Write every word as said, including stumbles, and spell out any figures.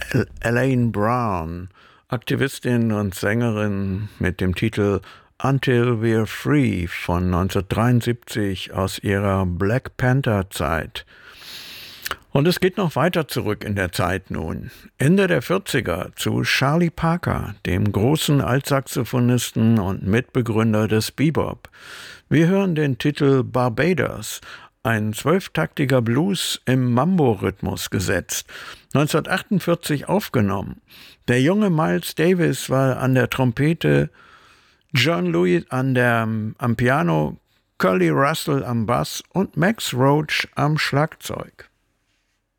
Elaine Brown, Aktivistin und Sängerin mit dem Titel Until We're Free von neunzehnhundertdreiundsiebzig aus ihrer Black Panther-Zeit. Und es geht noch weiter zurück in der Zeit nun. Ende der vierziger zu Charlie Parker, dem großen Altsaxophonisten und Mitbegründer des Bebop. Wir hören den Titel Barbados, ein zwölftaktiger Blues im Mambo-Rhythmus gesetzt, neunzehnhundertachtundvierzig aufgenommen. Der junge Miles Davis war an der Trompete, John Lewis an der, am Piano, Curly Russell am Bass und Max Roach am Schlagzeug.